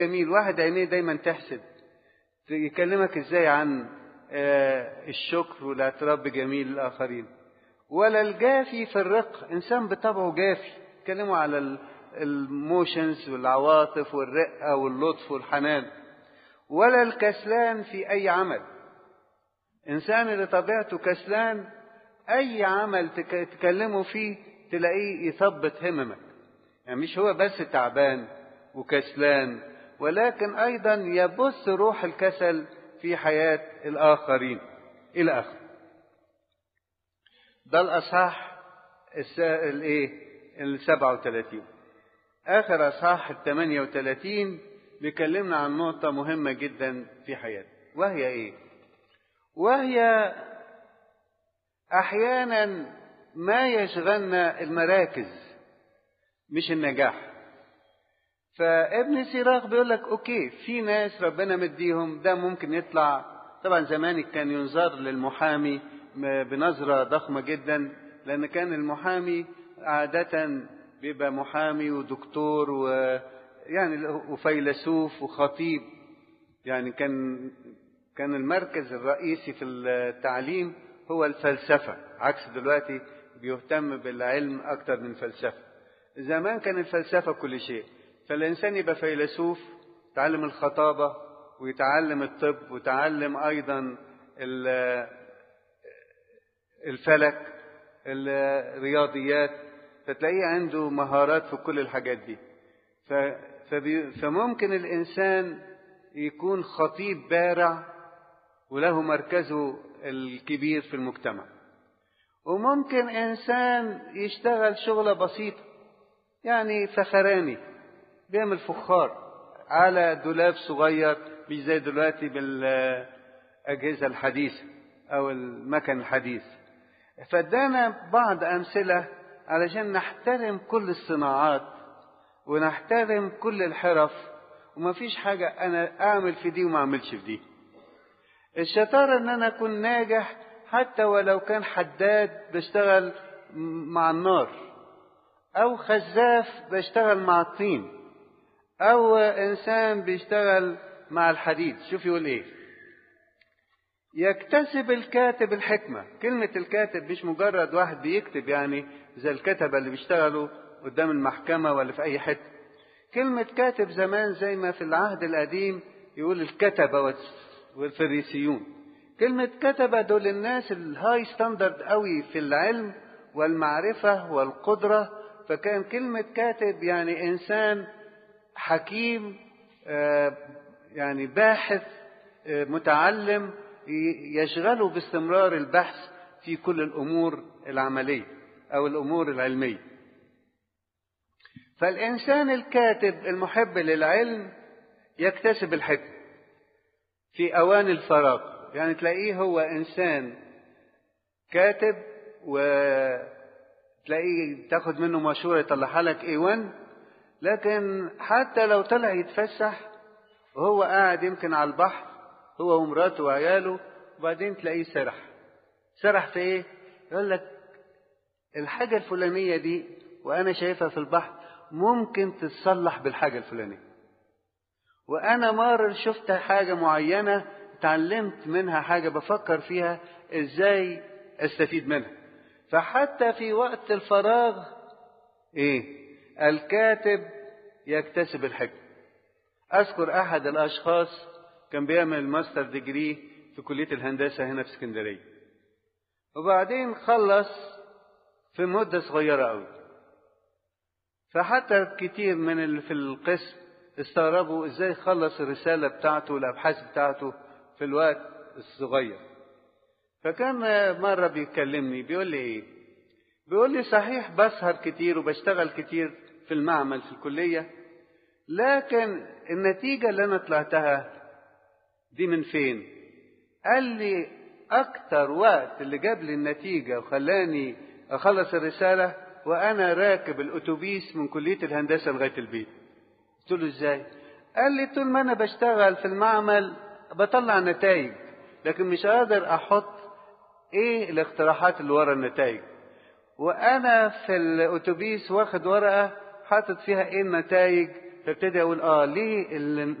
جميل واحد عينيه دايما تحسد، يكلمك ازاي عن الشكر والاعتراف بجميل الآخرين. ولا الجافي في الرق، إنسان بطبعه جافي، يكلموا على الموشنز والعواطف والرقة واللطف والحنان. ولا الكسلان في أي عمل، إنسان اللي طبيعته كسلان أي عمل تكلمه فيه تلاقيه يثبط هممك. يعني مش هو بس تعبان وكسلان، ولكن أيضا يبث روح الكسل في حياة الآخرين إلى آخره. ده الأصحاح 37. آخر أصحاح 38 بيكلمنا عن نقطة مهمة جدا في حياتنا، وهي إيه؟ وهي أحيانا ما يشغلنا المراكز مش النجاح. فابن سيراخ بيقول لك أوكي، في ناس ربنا مديهم ده ممكن يطلع. طبعا زمان كان ينظر للمحامي بنظرة ضخمة جدا، لأن كان المحامي عادة بيبقى محامي ودكتور يعني وفيلسوف وخطيب. يعني كان المركز الرئيسي في التعليم هو الفلسفة، عكس دلوقتي بيهتم بالعلم أكتر من فلسفة. زمان كان الفلسفة كل شيء، فالإنسان يبقى فيلسوف، يتعلم الخطابة ويتعلم الطب ويتعلم أيضا الفلك، الرياضيات، فتلاقيه عنده مهارات في كل الحاجات دي. فممكن الإنسان يكون خطيب بارع وله مركزه الكبير في المجتمع، وممكن إنسان يشتغل شغلة بسيطة، يعني فخراني بيعمل فخار على دولاب صغير، مش زي دلوقتي بالأجهزة الحديثة أو المكن الحديث. فادانا بعض أمثلة علشان نحترم كل الصناعات ونحترم كل الحرف، وما فيش حاجة أنا أعمل في دي وما أعملش في دي. الشطارة أن أنا أكون ناجح حتى ولو كان حداد بشتغل مع النار، أو خزاف بشتغل مع الطين، أو إنسان بيشتغل مع الحديد. شوف يقول إيه: يكتسب الكاتب الحكمة. كلمة الكاتب مش مجرد واحد بيكتب يعني زي الكتبة اللي بيشتغلوا قدام المحكمة ولا في أي حتة. كلمة كاتب زمان زي ما في العهد القديم يقول الكتبة والفريسيون. كلمة كتبة دول الناس الهاي ستاندرد قوي في العلم والمعرفة والقدرة. فكان كلمة كاتب يعني إنسان حكيم، يعني باحث متعلم، يشغله باستمرار البحث في كل الأمور العملية أو الأمور العلمية. فالإنسان الكاتب المحب للعلم يكتسب الحكمة في أوان الفراغ. يعني تلاقيه هو إنسان كاتب وتلاقيه تاخد منه مشورة يطلعها لك A1، لكن حتى لو طلع يتفسح وهو قاعد يمكن على البحر هو ومراته وعياله، وبعدين تلاقيه سرح في ايه؟ يقول لك الحاجة الفلانية دي وانا شايفها في البحر ممكن تتصلح بالحاجة الفلانية، وانا مرة شفت حاجة معينة اتعلمت منها حاجة بفكر فيها ازاي استفيد منها. فحتى في وقت الفراغ الكاتب يكتسب الحكمة. اذكر احد الاشخاص كان بيعمل ماستر ديجري في كلية الهندسة هنا في اسكندرية، وبعدين خلص في مدة صغيرة قوي. فحتى كتير من اللي في القسم استغربوا ازاي خلص الرسالة بتاعته والابحاث بتاعته في الوقت الصغير. فكان مرة بيكلمني بيقول لي ايه؟ بيقول لي صحيح بسهر كتير وبشتغل كتير في المعمل في الكلية، لكن النتيجة اللي انا طلعتها دي من فين؟ قال لي اكتر وقت اللي جاب لي النتيجة وخلاني اخلص الرسالة وانا راكب الاتوبيس من كلية الهندسة لغاية البيت. قلت له ازاي؟ قال لي طول ما انا بشتغل في المعمل بطلع نتائج، لكن مش قادر احط ايه الاقتراحات اللي ورا النتائج، وانا في الاتوبيس واخد ورقة حاطط فيها ايه النتائج فابتدي أقول ليه